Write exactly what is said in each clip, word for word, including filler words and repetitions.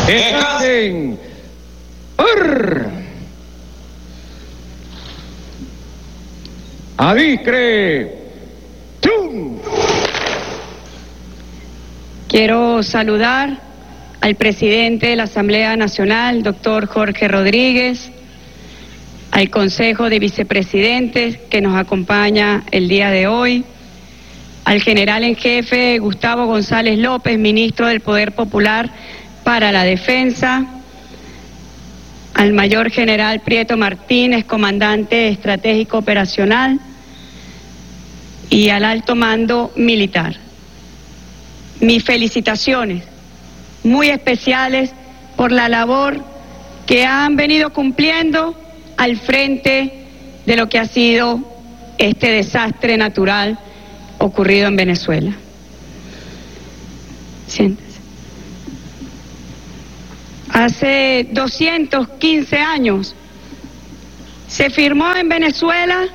Descansen. Ur. Adiscre. Tum. Quiero saludar al presidente de la Asamblea Nacional, doctor Jorge Rodríguez, al Consejo de Vicepresidentes que nos acompaña el día de hoy, al general en jefe Gustavo González López, ministro del Poder Popular para la Defensa, al mayor general Prieto Martínez, comandante estratégico operacional, y al alto mando militar. Mis felicitaciones muy especiales por la labor que han venido cumpliendo al frente de lo que ha sido este desastre natural ocurrido en Venezuela. Siéntese. Hace doscientos quince años se firmó en Venezuela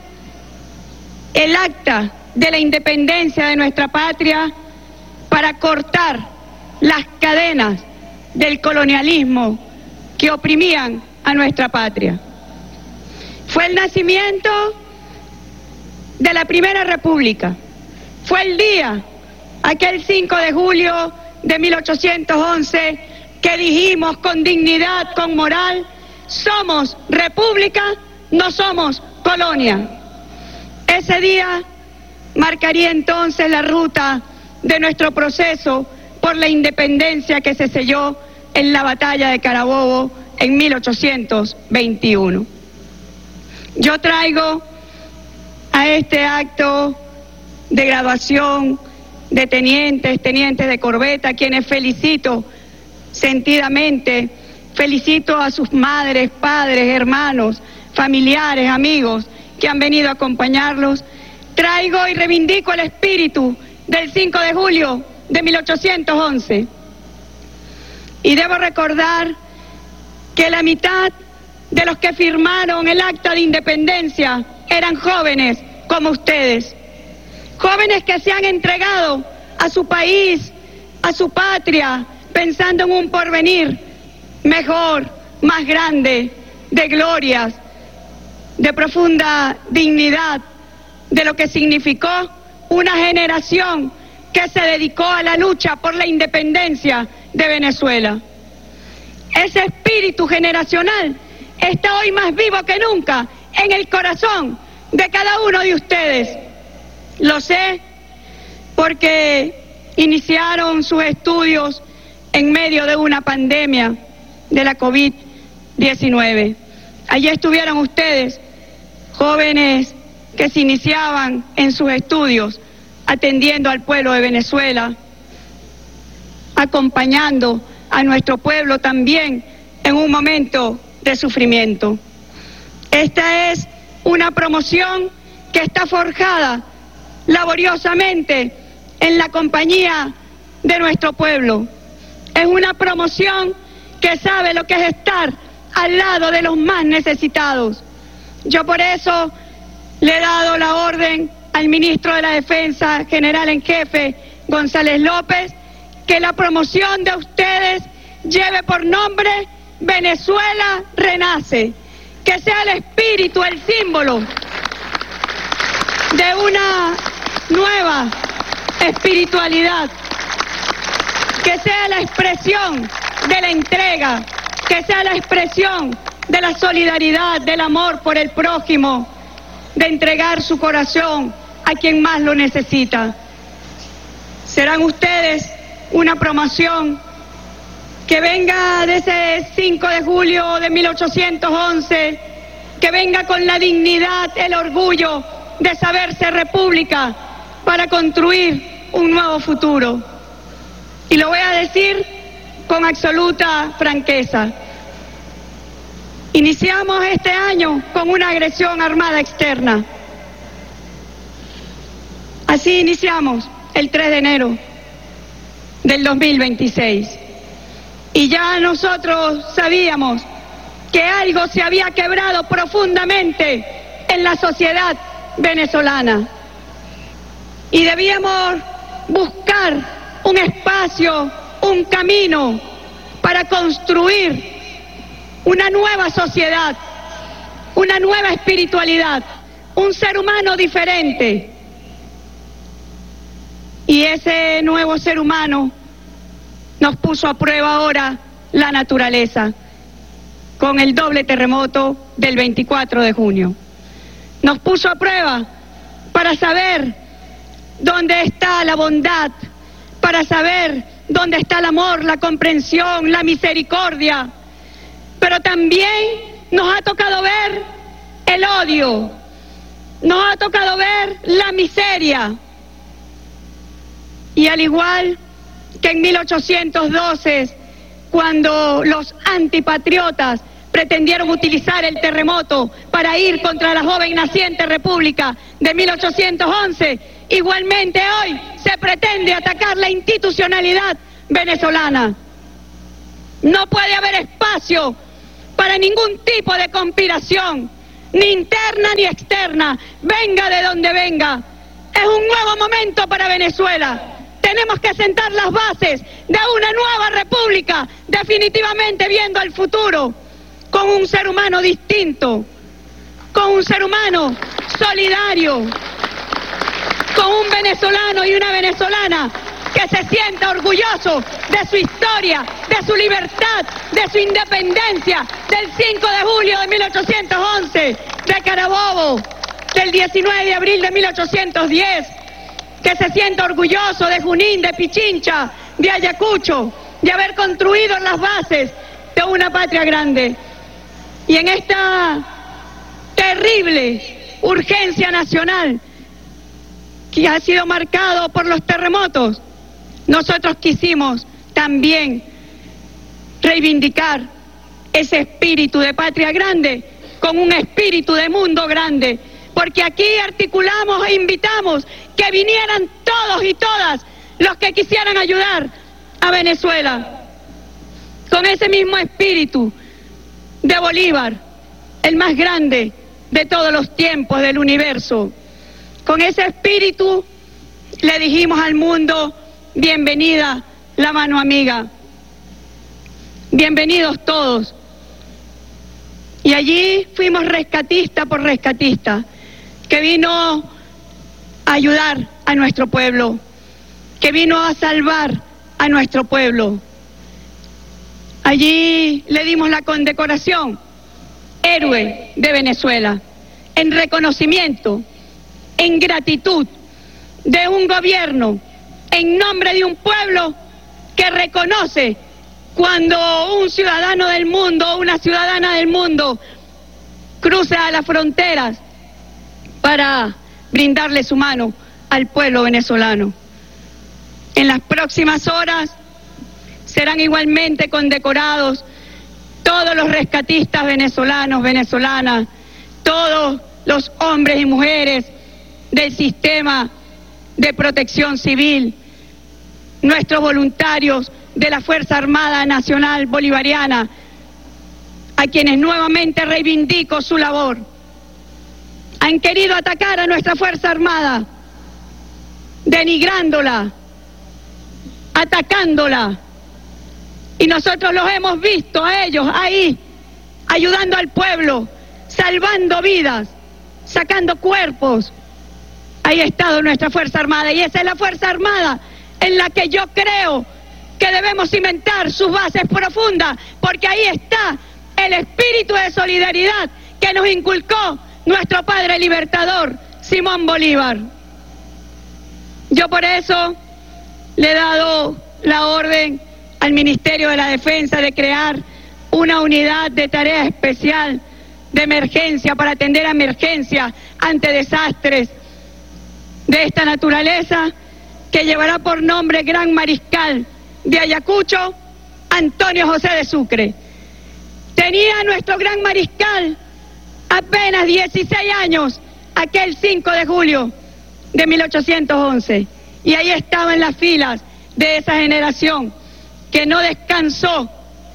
el acta de la independencia de nuestra patria para cortar las cadenas del colonialismo que oprimían a nuestra patria. Fue el nacimiento de la Primera República. Fue el día, aquel cinco de julio de mil ochocientos once, que dijimos con dignidad, con moral: somos república, no somos colonia. Ese día marcaría entonces la ruta de nuestro proceso por la independencia que se selló en la batalla de Carabobo en mil ochocientos veintiuno. Yo traigo a este acto de graduación de tenientes, tenientes de corbeta, a quienes felicito sentidamente, felicito a sus madres, padres, hermanos, familiares, amigos que han venido a acompañarlos. Traigo y reivindico el espíritu del cinco de julio de mil ochocientos once. Y debo recordar que la mitad de los que firmaron el acta de independencia eran jóvenes como ustedes. Jóvenes que se han entregado a su país, a su patria, pensando en un porvenir mejor, más grande, de glorias, de profunda dignidad, de lo que significó una generación que se dedicó a la lucha por la independencia de Venezuela. Ese espíritu generacional está hoy más vivo que nunca en el corazón de cada uno de ustedes. Lo sé porque iniciaron sus estudios en medio de una pandemia de la COVID diecinueve. Allí estuvieron ustedes, jóvenes que se iniciaban en sus estudios, atendiendo al pueblo de Venezuela, acompañando a nuestro pueblo también en un momento de sufrimiento. Esta es una promoción que está forjada laboriosamente en la compañía de nuestro pueblo. Es una promoción que sabe lo que es estar al lado de los más necesitados. Yo por eso le he dado la orden al ministro de la Defensa, general en jefe González López, que la promoción de ustedes lleve por nombre Venezuela Renace, que sea el espíritu, el símbolo de una nueva espiritualidad, que sea la expresión de la entrega, que sea la expresión de la solidaridad, del amor por el prójimo, de entregar su corazón a quien más lo necesita. Serán ustedes una promoción que venga de ese cinco de julio de mil ochocientos once, que venga con la dignidad, el orgullo de saberse república para construir un nuevo futuro. Y lo voy a decir con absoluta franqueza. Iniciamos este año con una agresión armada externa. Así iniciamos el tres de enero del dos mil veintiséis. Y ya nosotros sabíamos que algo se había quebrado profundamente en la sociedad venezolana. Y debíamos buscar un espacio, un camino para construir una nueva sociedad, una nueva espiritualidad, un ser humano diferente. Y ese nuevo ser humano nos puso a prueba ahora la naturaleza, con el doble terremoto del veinticuatro de junio. Nos puso a prueba para saber dónde está la bondad, para saber dónde está el amor, la comprensión, la misericordia. Pero también nos ha tocado ver el odio, nos ha tocado ver la miseria. Y al igual que en mil ochocientos doce, cuando los antipatriotas pretendieron utilizar el terremoto para ir contra la joven naciente República de mil ochocientos once, igualmente hoy se pretende atacar la institucionalidad venezolana. No puede haber espacio para ningún tipo de conspiración, ni interna ni externa, venga de donde venga. Es un nuevo momento para Venezuela. Tenemos que sentar las bases de una nueva república, definitivamente viendo al futuro, con un ser humano distinto, con un ser humano solidario, con un venezolano y una venezolana que se sienta orgulloso de su historia, de su libertad, de su independencia, del cinco de julio de mil ochocientos once, de Carabobo, del diecinueve de abril de mil ochocientos diez, que se sienta orgulloso de Junín, de Pichincha, de Ayacucho, de haber construido las bases de una patria grande. Y en esta terrible urgencia nacional que ha sido marcado por los terremotos, nosotros quisimos también reivindicar ese espíritu de patria grande con un espíritu de mundo grande, porque aquí articulamos e invitamos que vinieran todos y todas los que quisieran ayudar a Venezuela, con ese mismo espíritu de Bolívar, el más grande de todos los tiempos del universo. Con ese espíritu le dijimos al mundo: bienvenida la mano amiga, bienvenidos todos. Y allí fuimos rescatista por rescatista, que vino a ayudar a nuestro pueblo, que vino a salvar a nuestro pueblo. Allí le dimos la condecoración Héroe de Venezuela, en reconocimiento, en gratitud de un gobierno, en nombre de un pueblo que reconoce cuando un ciudadano del mundo o una ciudadana del mundo cruza las fronteras para brindarle su mano al pueblo venezolano. En las próximas horas serán igualmente condecorados todos los rescatistas venezolanos, venezolanas, todos los hombres y mujeres del sistema de protección civil, nuestros voluntarios de la Fuerza Armada Nacional Bolivariana, a quienes nuevamente reivindico su labor. Han querido atacar a nuestra Fuerza Armada, denigrándola, atacándola, y nosotros los hemos visto a ellos ahí, ayudando al pueblo, salvando vidas, sacando cuerpos. Ahí ha estado nuestra Fuerza Armada, y esa es la Fuerza Armada en la que yo creo que debemos cimentar sus bases profundas, porque ahí está el espíritu de solidaridad que nos inculcó nuestro padre libertador, Simón Bolívar. Yo por eso le he dado la orden al Ministerio de la Defensa de crear una unidad de tarea especial de emergencia para atender a emergencias ante desastres de esta naturaleza, que llevará por nombre Gran Mariscal de Ayacucho, Antonio José de Sucre. Tenía nuestro Gran Mariscal apenas dieciséis años aquel cinco de julio de mil ochocientos once, y ahí estaba en las filas de esa generación que no descansó,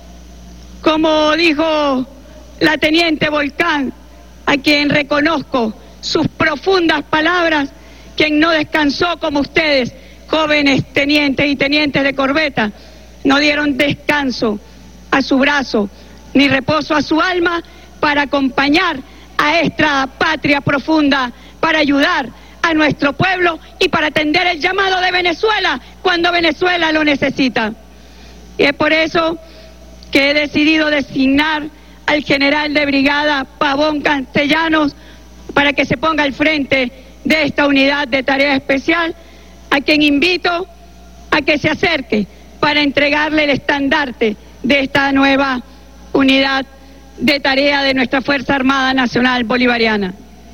como dijo la teniente Volcán, a quien reconozco sus profundas palabras, quien no descansó como ustedes, jóvenes tenientes y tenientes de corbeta, no dieron descanso a su brazo, ni reposo a su alma, para acompañar a esta patria profunda, para ayudar a nuestro pueblo y para atender el llamado de Venezuela cuando Venezuela lo necesita. Y es por eso que he decidido designar al general de brigada Pavón Castellanos para que se ponga al frente de esta unidad de tarea especial, a quien invito a que se acerque para entregarle el estandarte de esta nueva unidad de tarea de nuestra Fuerza Armada Nacional Bolivariana.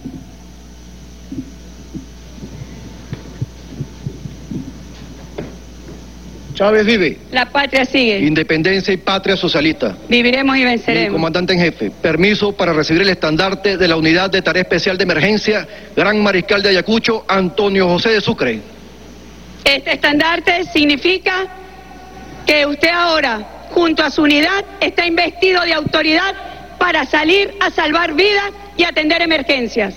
Chávez vive. La patria sigue. Independencia y patria socialista. Viviremos y Mi venceremos. comandante en jefe, permiso para recibir el estandarte de la Unidad de Tarea Especial de Emergencia, Gran Mariscal de Ayacucho, Antonio José de Sucre. Este estandarte significa que usted ahora, junto a su unidad, está investido de autoridad para salir a salvar vidas y atender emergencias.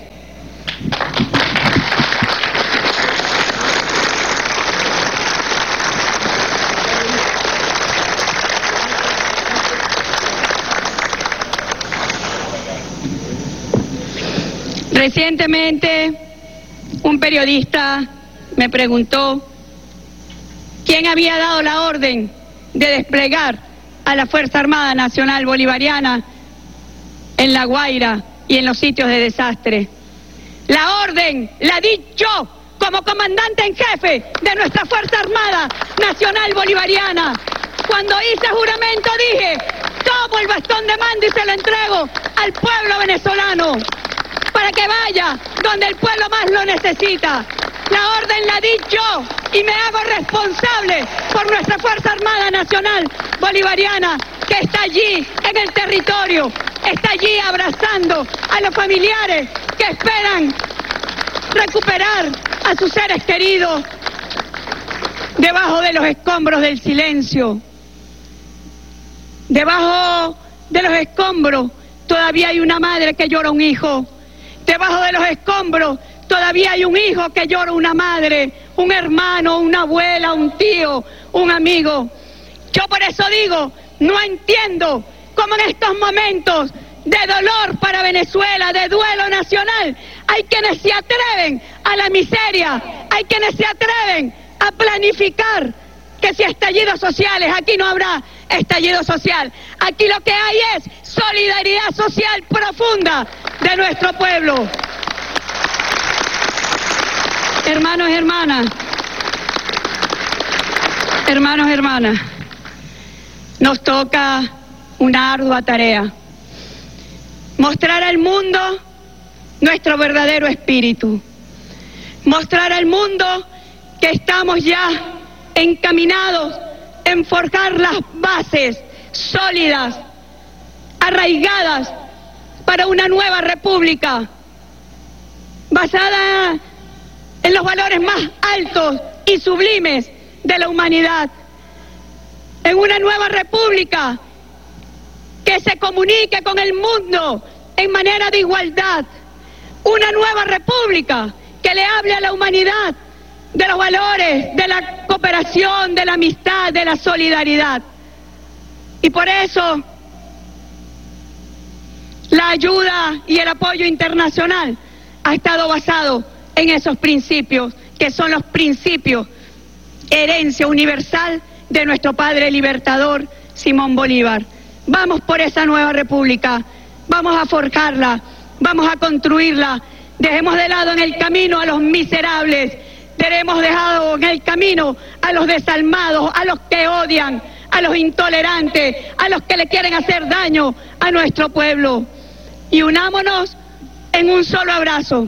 Recientemente, un periodista me preguntó quién había dado la orden de desplegar a la Fuerza Armada Nacional Bolivariana en La Guaira y en los sitios de desastre. La orden la di yo como comandante en jefe de nuestra Fuerza Armada Nacional Bolivariana. Cuando hice juramento dije, tomo el bastón de mando y se lo entrego al pueblo venezolano para que vaya donde el pueblo más lo necesita. La orden la di yo y me hago responsable por nuestra Fuerza Armada Nacional Bolivariana, que está allí en el territorio, está allí abrazando a los familiares que esperan recuperar a sus seres queridos debajo de los escombros del silencio. Debajo de los escombros todavía hay una madre que llora un hijo. Debajo de los escombros todavía hay un hijo que llora una madre, un hermano, una abuela, un tío, un amigo. Yo por eso digo, no entiendo cómo en estos momentos de dolor para Venezuela, de duelo nacional, hay quienes se atreven a la miseria, hay quienes se atreven a planificar que si estallidos sociales, aquí no habrá estallido social. Aquí lo que hay es solidaridad social profunda de nuestro pueblo. Hermanos y hermanas, hermanos y hermanas, nos toca una ardua tarea. Mostrar al mundo nuestro verdadero espíritu. Mostrar al mundo que estamos ya encaminados en forjar las bases sólidas, arraigadas para una nueva república, basada en los valores más altos y sublimes de la humanidad, en una nueva república que se comunique con el mundo en manera de igualdad, una nueva república que le hable a la humanidad de los valores, de la cooperación, de la amistad, de la solidaridad. Y por eso la ayuda y el apoyo internacional ha estado basado en esos principios, que son los principios, herencia universal de nuestro padre libertador Simón Bolívar. Vamos por esa nueva república, vamos a forjarla, vamos a construirla. Dejemos de lado en el camino a los miserables, dejemos dejado en el camino a los desalmados, a los que odian, a los intolerantes, a los que le quieren hacer daño a nuestro pueblo. Y unámonos en un solo abrazo,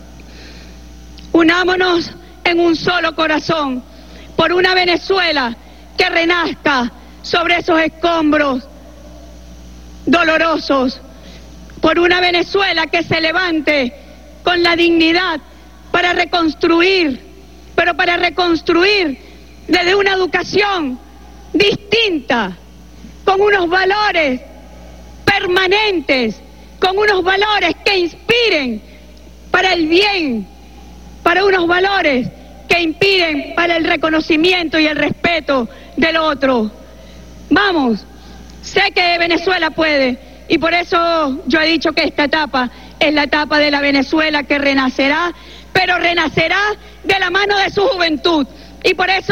unámonos en un solo corazón, por una Venezuela que renazca sobre esos escombros dolorosos, por una Venezuela que se levante con la dignidad para reconstruir, pero para reconstruir desde una educación distinta, con unos valores permanentes, con unos valores que inspiren para el bien, para unos valores que inspiren para el reconocimiento y el respeto del otro. Vamos sé que Venezuela puede, y por eso yo he dicho que esta etapa es la etapa de la Venezuela que renacerá, pero renacerá de la mano de su juventud. Y por eso,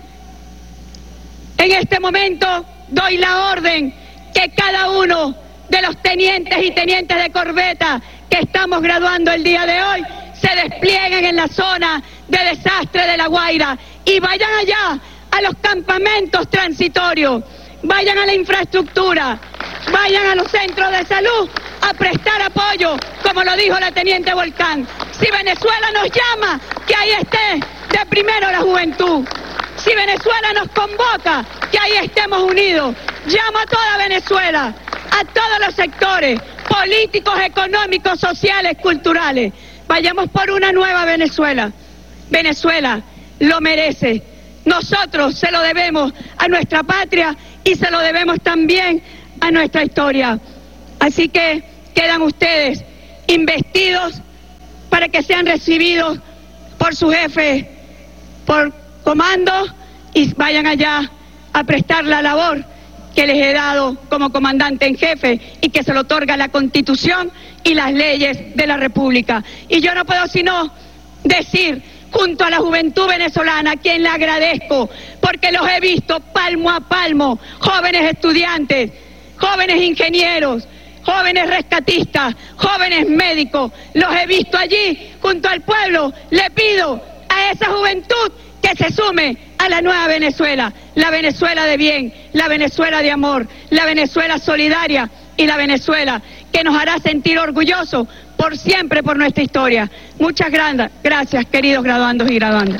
en este momento, doy la orden que cada uno de los tenientes y tenientes de corbeta que estamos graduando el día de hoy se desplieguen en la zona de desastre de La Guaira y vayan allá a los campamentos transitorios, vayan a la infraestructura, vayan a los centros de salud a prestar apoyo, como lo dijo la teniente Volcán. Si Venezuela nos llama, que ahí esté de primero la juventud. Si Venezuela nos convoca, que ahí estemos unidos. Llamo a toda Venezuela, a todos los sectores, políticos, económicos, sociales, culturales. Vayamos por una nueva Venezuela. Venezuela lo merece. Nosotros se lo debemos a nuestra patria y se lo debemos también a nuestra historia. Así que quedan ustedes investidos para que sean recibidos por su jefe, por comando, y vayan allá a prestar la labor que les he dado como comandante en jefe y que se lo otorga la Constitución y las leyes de la República. Y yo no puedo sino decir, junto a la juventud venezolana, a quien le agradezco, porque los he visto palmo a palmo, jóvenes estudiantes, jóvenes ingenieros, jóvenes rescatistas, jóvenes médicos, los he visto allí junto al pueblo. Le pido a esa juventud que se sume a la nueva Venezuela, la Venezuela de bien, la Venezuela de amor, la Venezuela solidaria y la Venezuela que nos hará sentir orgullosos por siempre por nuestra historia. Muchas gracias, queridos graduandos y graduandas.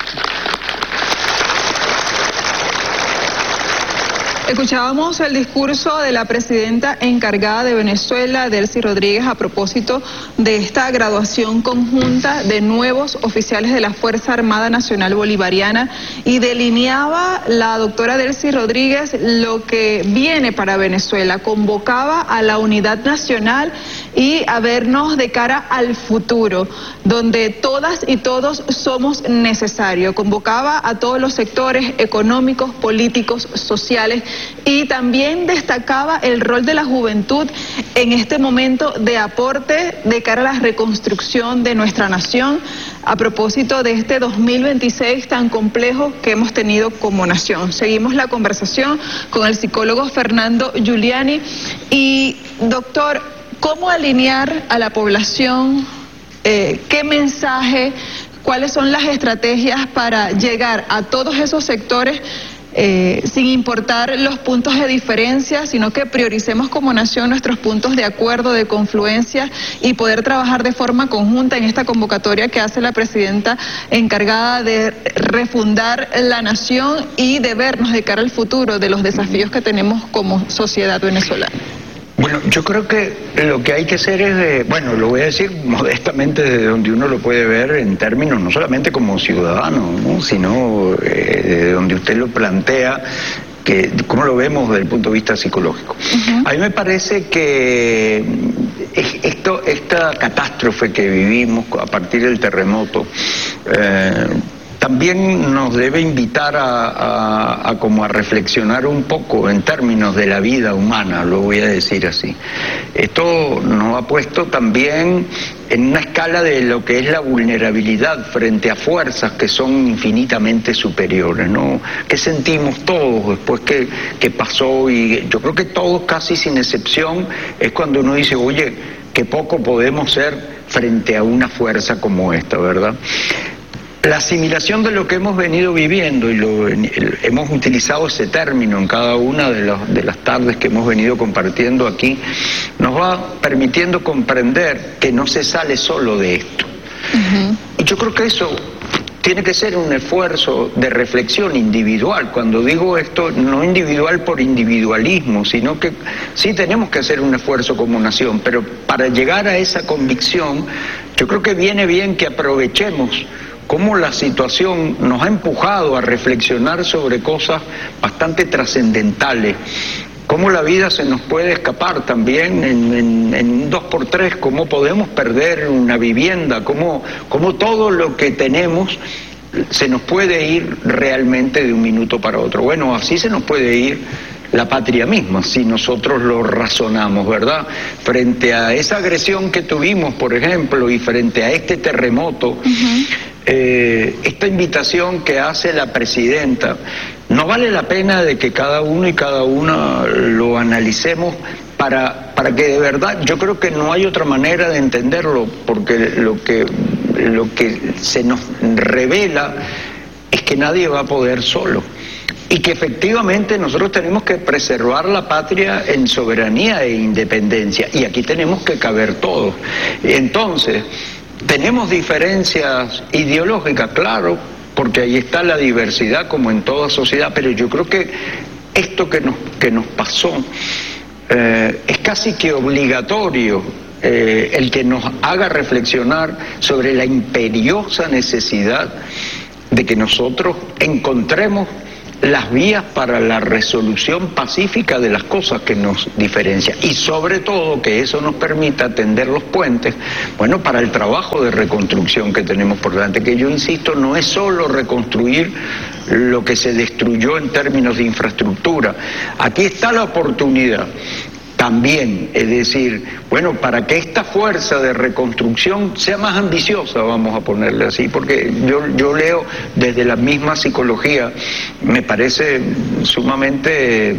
Escuchábamos el discurso de la presidenta encargada de Venezuela, Delcy Rodríguez, a propósito de esta graduación conjunta de nuevos oficiales de la Fuerza Armada Nacional Bolivariana, y delineaba la doctora Delcy Rodríguez lo que viene para Venezuela. Convocaba a la unidad nacional y a vernos de cara al futuro, donde todas y todos somos necesarios. Convocaba a todos los sectores económicos, políticos, sociales, y también destacaba el rol de la juventud en este momento de aporte de cara a la reconstrucción de nuestra nación, a propósito de este dos mil veintiséis tan complejo que hemos tenido como nación. Seguimos la conversación con el psicólogo Fernando Giuliani. Y, doctor, ¿cómo alinear a la población? Eh, ¿Qué mensaje? ¿Cuáles son las estrategias para llegar a todos esos sectores Eh, sin importar los puntos de diferencia, sino que prioricemos como nación nuestros puntos de acuerdo, de confluencia, y poder trabajar de forma conjunta en esta convocatoria que hace la presidenta encargada de refundar la nación y de vernos de cara al futuro de los desafíos que tenemos como sociedad venezolana? Bueno, yo creo que lo que hay que hacer es, de, bueno, lo voy a decir modestamente desde donde uno lo puede ver en términos no solamente como ciudadano, ¿no?, sino eh, desde donde usted lo plantea, que cómo lo vemos desde el punto de vista psicológico. Uh-huh. A mí me parece que esto, esta catástrofe que vivimos a partir del terremoto, eh, también nos debe invitar a, a, a como a reflexionar un poco en términos de la vida humana, lo voy a decir así. Esto nos ha puesto también en una escala de lo que es la vulnerabilidad frente a fuerzas que son infinitamente superiores, ¿no? ¿Qué sentimos todos después que, que pasó? Y yo creo que todos, casi sin excepción, es cuando uno dice, oye, qué poco podemos ser frente a una fuerza como esta, ¿verdad? La asimilación de lo que hemos venido viviendo, y lo, el, hemos utilizado ese término en cada una de, los, de las tardes que hemos venido compartiendo aquí, nos va permitiendo comprender que no se sale solo de esto. Uh-huh. Y yo creo que eso tiene que ser un esfuerzo de reflexión individual. Cuando digo esto, no individual por individualismo, sino que sí tenemos que hacer un esfuerzo como nación, pero para llegar a esa convicción, yo creo que viene bien que aprovechemos cómo la situación nos ha empujado a reflexionar sobre cosas bastante trascendentales, cómo la vida se nos puede escapar también en, en, en un dos por tres, cómo podemos perder una vivienda, cómo, cómo todo lo que tenemos se nos puede ir realmente de un minuto para otro. Bueno, así se nos puede ir la patria misma, si nosotros lo razonamos, ¿verdad? Frente a esa agresión que tuvimos, por ejemplo, y frente a este terremoto, uh-huh. eh, esta invitación que hace la presidenta, no vale la pena de que cada uno y cada una lo analicemos para, para que de verdad, yo creo que no hay otra manera de entenderlo, porque lo que, lo que se nos revela es que nadie va a poder solo. Y que efectivamente nosotros tenemos que preservar la patria en soberanía e independencia. Y aquí tenemos que caber todos. Entonces, tenemos diferencias ideológicas, claro, porque ahí está la diversidad como en toda sociedad, pero yo creo que esto que nos, que nos pasó eh, es casi que obligatorio eh, el que nos haga reflexionar sobre la imperiosa necesidad de que nosotros encontremos las vías para la resolución pacífica de las cosas que nos diferencian y sobre todo que eso nos permita tender los puentes, bueno, para el trabajo de reconstrucción que tenemos por delante, que yo insisto, no es solo reconstruir lo que se destruyó en términos de infraestructura, aquí está la oportunidad también, es decir, bueno, para que esta fuerza de reconstrucción sea más ambiciosa, vamos a ponerle así, porque yo, yo leo desde la misma psicología, me parece sumamente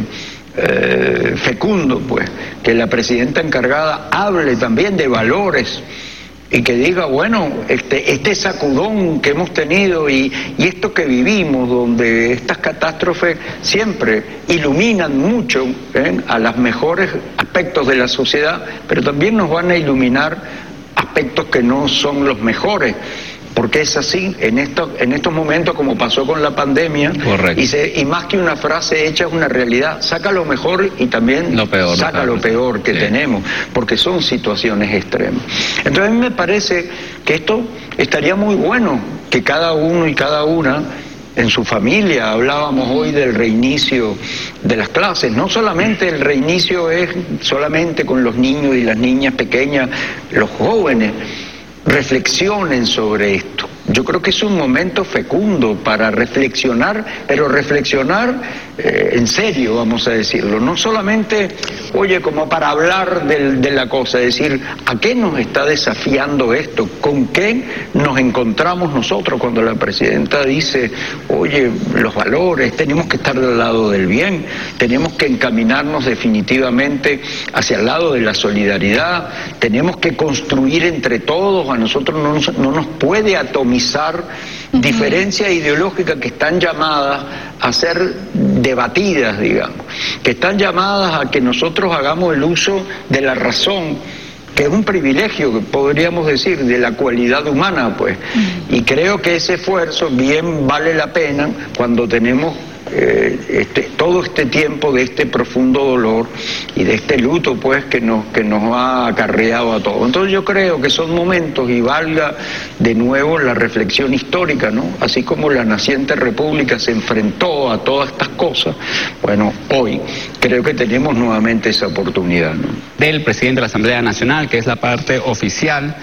eh, fecundo, pues, que la presidenta encargada hable también de valores y que diga, bueno, este, este sacudón que hemos tenido y, y esto que vivimos, donde estas catástrofes siempre iluminan mucho ¿eh? a los mejores aspectos de la sociedad, pero también nos van a iluminar aspectos que no son los mejores. Porque es así, en estos, en estos momentos, como pasó con la pandemia, y, se, y más que una frase hecha es una realidad, saca lo mejor y también lo peor, saca lo lo peor que sí. tenemos, porque son situaciones extremas. Entonces a mí me parece que esto estaría muy bueno, que cada uno y cada una en su familia, hablábamos hoy del reinicio de las clases, no solamente el reinicio es solamente con los niños y las niñas pequeñas, los jóvenes, reflexionen sobre esto. Yo creo que es un momento fecundo para reflexionar, pero reflexionar eh, en serio, vamos a decirlo, no solamente, oye, como para hablar de, de la cosa, es decir, ¿a qué nos está desafiando esto? ¿Con qué nos encontramos nosotros cuando la presidenta dice, oye, los valores, tenemos que estar del lado del bien, tenemos que encaminarnos definitivamente hacia el lado de la solidaridad, tenemos que construir entre todos, a nosotros no nos, no nos puede atomizar Uh-huh. diferencias ideológicas que están llamadas a ser debatidas, digamos, que están llamadas a que nosotros hagamos el uso de la razón, que es un privilegio, podríamos decir, de la cualidad humana, pues. Uh-huh. Y creo que ese esfuerzo bien vale la pena cuando tenemos Eh, este, todo este tiempo de este profundo dolor y de este luto, pues, que nos, que nos ha acarreado a todos. Entonces yo creo que son momentos, y valga de nuevo la reflexión histórica, ¿no? Así como la naciente república se enfrentó a todas estas cosas, bueno, hoy creo que tenemos nuevamente esa oportunidad, ¿no? Del presidente de la Asamblea Nacional, que es la parte oficial,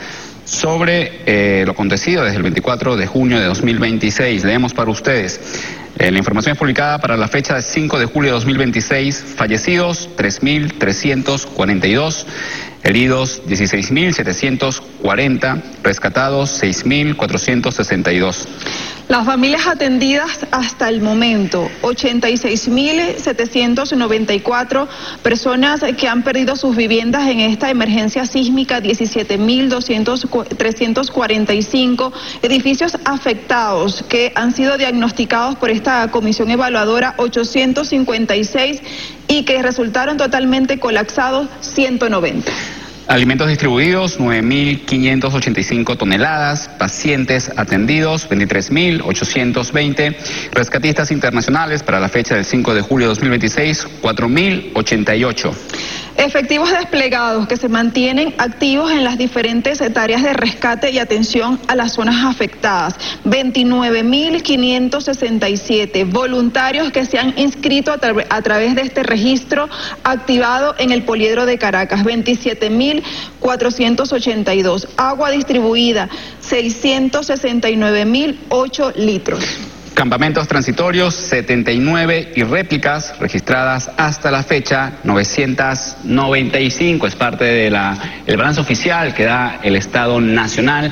sobre eh, lo acontecido desde el veinticuatro de junio de dos mil veintiséis. Leemos para ustedes. Eh, la información es publicada para la fecha de cinco de julio de dos mil veintiséis. Fallecidos, tres mil trescientos cuarenta y dos. Heridos, dieciséis mil setecientos cuarenta. Rescatados, seis mil cuatrocientos sesenta y dos. Las familias atendidas hasta el momento, ochenta y seis mil setecientos noventa y cuatro personas que han perdido sus viviendas en esta emergencia sísmica, diecisiete mil trescientos cuarenta y cinco edificios afectados que han sido diagnosticados por esta comisión evaluadora, ochocientos cincuenta y seis, y que resultaron totalmente colapsados, ciento noventa. Alimentos distribuidos, nueve mil quinientos ochenta y cinco toneladas. Pacientes atendidos, veintitrés mil ochocientos veinte. Rescatistas internacionales para la fecha del cinco de julio de dos mil veintiséis, cuatro mil ochenta y ocho. Efectivos desplegados que se mantienen activos en las diferentes tareas de rescate y atención a las zonas afectadas. veintinueve mil quinientos sesenta y siete voluntarios que se han inscrito a, tra a través de este registro activado en el Poliedro de Caracas. veintisiete mil cuatrocientos ochenta y dos. Agua distribuida, seiscientos sesenta y nueve mil ocho litros. campamentos transitorios, setenta y nueve, y réplicas registradas hasta la fecha, novecientos noventa y cinco. Es parte del balance oficial que da el Estado Nacional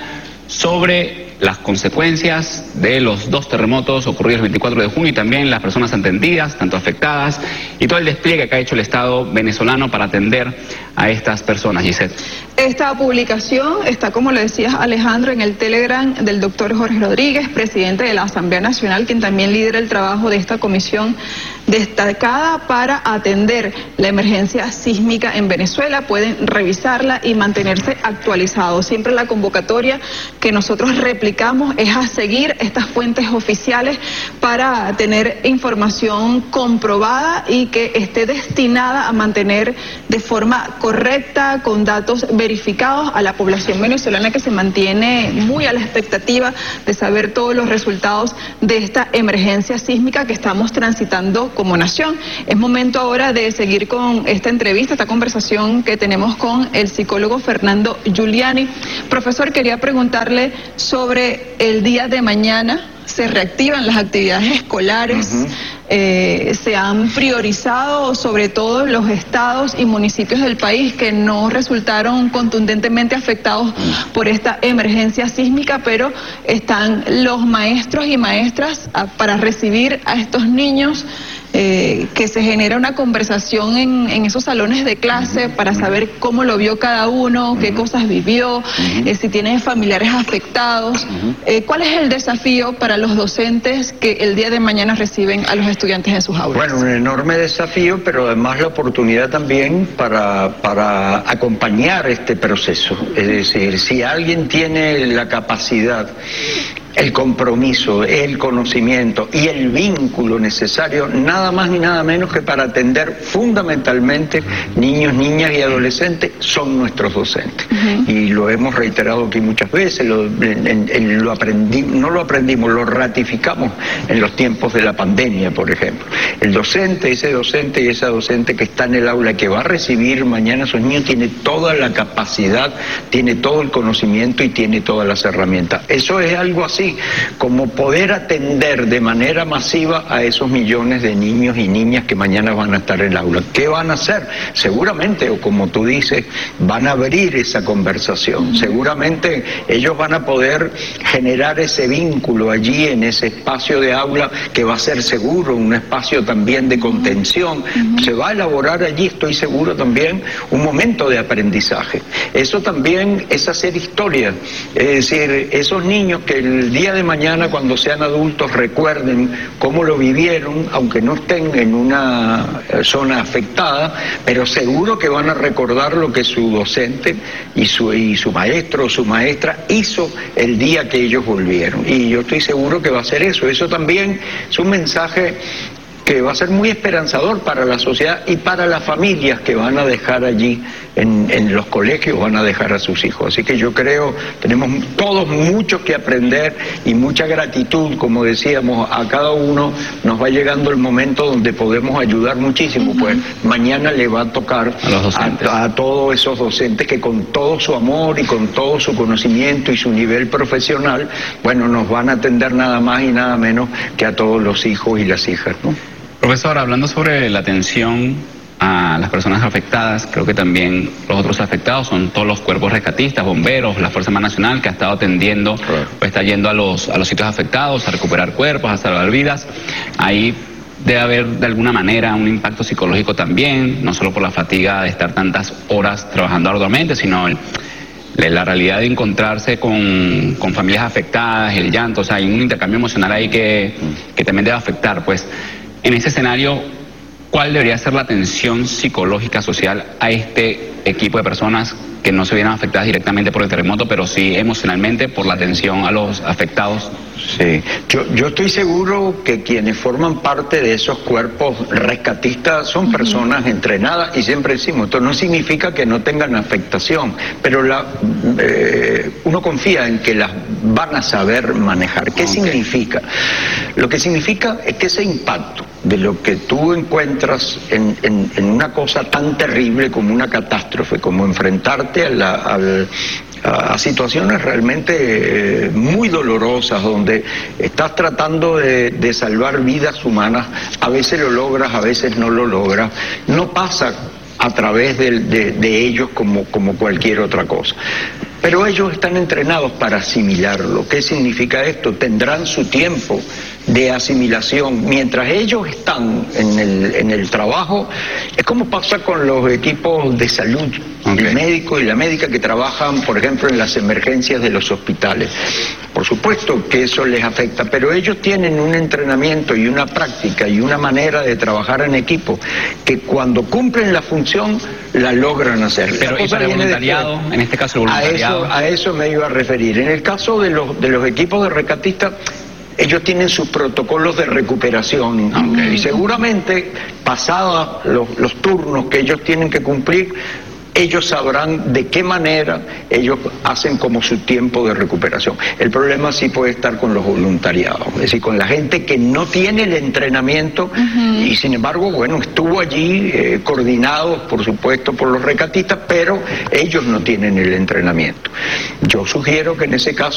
sobre las consecuencias de los dos terremotos ocurridos el veinticuatro de junio y también las personas atendidas, tanto afectadas, y todo el despliegue que ha hecho el Estado venezolano para atender a estas personas. Gisette. Esta publicación está, como le decías, Alejandro, en el Telegram del doctor Jorge Rodríguez, presidente de la Asamblea Nacional, quien también lidera el trabajo de esta comisión destacada para atender la emergencia sísmica en Venezuela. Pueden revisarla y mantenerse actualizados. Siempre la convocatoria que nosotros replicamos es a seguir estas fuentes oficiales para tener información comprobada y que esté destinada a mantener de forma correcta, con datos verificados, a la población venezolana, que se mantiene muy a la expectativa de saber todos los resultados de esta emergencia sísmica que estamos transitando como nación. Es momento ahora de seguir con esta entrevista, esta conversación que tenemos con el psicólogo Fernando Giuliani. Profesor, quería preguntarle sobre el día de mañana. Se reactivan las actividades escolares, uh-huh. eh, se han priorizado sobre todo los estados y municipios del país que no resultaron contundentemente afectados uh-huh. por esta emergencia sísmica, pero están los maestros y maestras a, para recibir a estos niños. Eh, que se genera una conversación en, en esos salones de clase para saber cómo lo vio cada uno, qué cosas vivió, eh, si tiene familiares afectados. Eh, ¿Cuál es el desafío para los docentes que el día de mañana reciben a los estudiantes en sus aulas? Bueno, un enorme desafío, pero además la oportunidad también para, para acompañar este proceso. Es decir, si alguien tiene la capacidad, el compromiso, el conocimiento y el vínculo necesario, nada más ni nada menos que para atender fundamentalmente niños, niñas y adolescentes, son nuestros docentes. Uh-huh. Y lo hemos reiterado aquí muchas veces, lo, en, en, lo aprendí, no lo aprendimos, lo ratificamos en los tiempos de la pandemia, por ejemplo. El docente, ese docente y esa docente que está en el aula, que va a recibir mañana a esos niños, tiene toda la capacidad, tiene todo el conocimiento y tiene todas las herramientas. Eso es algo así como poder atender de manera masiva a esos millones de niños y niñas que mañana van a estar en el aula. ¿Qué van a hacer? Seguramente, o como tú dices, van a abrir esa conversación. Seguramente ellos van a poder generar ese vínculo allí en ese espacio de aula que va a ser seguro, un espacio también de contención. Se va a elaborar allí, estoy seguro, también un momento de aprendizaje. Eso también es hacer historia. Es decir, esos niños que el día de mañana, cuando sean adultos, recuerden cómo lo vivieron, aunque no estén en una zona afectada, pero seguro que van a recordar lo que su docente y su, y su maestro o su maestra hizo el día que ellos volvieron. Y yo estoy seguro que va a ser eso. Eso también es un mensaje que va a ser muy esperanzador para la sociedad y para las familias que van a dejar allí en, en los colegios, van a dejar a sus hijos. Así que yo creo, tenemos todos mucho que aprender y mucha gratitud, como decíamos, a cada uno nos va llegando el momento donde podemos ayudar muchísimo, uh-huh. pues mañana le va a tocar a, los docentes. a, a todos esos docentes que con todo su amor y con todo su conocimiento y su nivel profesional, bueno, nos van a atender nada más y nada menos que a todos los hijos y las hijas, ¿no? Profesor, hablando sobre la atención a las personas afectadas, creo que también los otros afectados son todos los cuerpos rescatistas, bomberos, la Fuerza Armada Nacional, que ha estado atendiendo, claro. o está yendo a los, a los sitios afectados, a recuperar cuerpos, a salvar vidas. Ahí debe haber de alguna manera un impacto psicológico también, no solo por la fatiga de estar tantas horas trabajando arduamente, sino el, la realidad de encontrarse con, con familias afectadas, el llanto, o sea, hay un intercambio emocional ahí que, que también debe afectar, pues. En ese escenario, ¿cuál debería ser la atención psicológica social a este equipo de personas que no se vieron afectadas directamente por el terremoto, pero sí emocionalmente por la atención a los afectados? Sí, yo, yo estoy seguro que quienes forman parte de esos cuerpos rescatistas son personas entrenadas, y siempre decimos, esto no significa que no tengan afectación, pero la, eh, uno confía en que las van a saber manejar. ¿Qué okay. significa? Lo que significa es que ese impacto de lo que tú encuentras en, en, en una cosa tan terrible como una catástrofe, como enfrentarte a la, al, a, a situaciones realmente eh, muy dolorosas, donde estás tratando de, de salvar vidas humanas, a veces lo logras, a veces no lo logras, no pasa a través de, de, de ellos como, como cualquier otra cosa. Pero ellos están entrenados para asimilarlo. ¿Qué significa esto? Tendrán su tiempo de asimilación. Mientras ellos están en el, en el trabajo, es como pasa con los equipos de salud, okay. El médico y la médica que trabajan, por ejemplo, en las emergencias de los hospitales. Por supuesto que eso les afecta, pero ellos tienen un entrenamiento y una práctica y una manera de trabajar en equipo que cuando cumplen la función la logran hacer. Pero ¿y para el voluntariado? Después, en este caso el voluntariado. A eso, a eso me iba a referir. En el caso de los, de los equipos de rescatistas, ellos tienen sus protocolos de recuperación, okay. Y seguramente pasados los, los turnos que ellos tienen que cumplir, ellos sabrán de qué manera ellos hacen como su tiempo de recuperación. El problema sí puede estar con los voluntariados, es decir, con la gente que no tiene el entrenamiento, uh-huh. Y sin embargo, bueno, estuvo allí eh, coordinados, por supuesto, por los rescatistas, pero ellos no tienen el entrenamiento. Yo sugiero que en ese caso